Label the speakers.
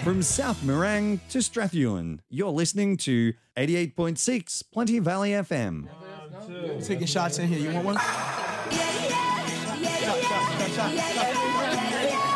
Speaker 1: From South Morang to Strathewen, you're listening to 88.6 Plenty Valley FM.
Speaker 2: Taking shots in here. You want one?
Speaker 3: Yeah.